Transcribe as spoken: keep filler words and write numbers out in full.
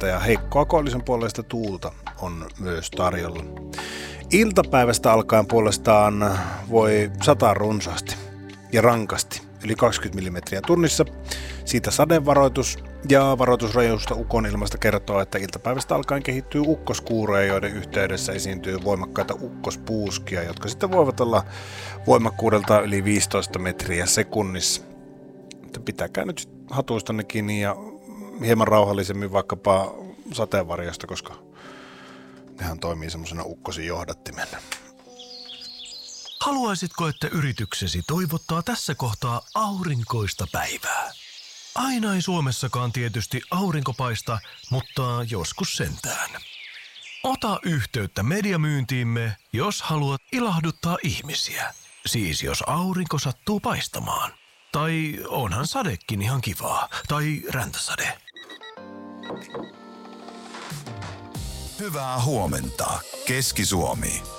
sateita ja heikkoa koillisen puolesta tuulta on myös tarjolla. Iltapäivästä alkaen puolestaan voi sataa runsaasti ja rankasti, yli kaksikymmentä millimetriä tunnissa. Siitä sadevaroitus ja varoitus rajusta ukonilmasta kertoo, että iltapäivästä alkaen kehittyy ukkoskuureja, joiden yhteydessä esiintyy voimakkaita ukkospuuskia, jotka sitten voivat olla voimakkuudeltaan yli viisitoista metriä sekunnissa. Mutta pitäkää nyt hatuistanne kiinni ja hieman rauhallisemmin vaikkapa sateenvarjosta, koska nehän toimii semmoisena ukkosin johdattimena. Haluaisitko, että yrityksesi toivottaa tässä kohtaa aurinkoista päivää? Aina ei Suomessakaan tietysti aurinko paista, mutta joskus sentään. Ota yhteyttä mediamyyntiimme, jos haluat ilahduttaa ihmisiä. Siis jos aurinko sattuu paistamaan. Tai onhan sadekin ihan kivaa. Tai räntäsade. Hyvää huomenta, Keski-Suomi.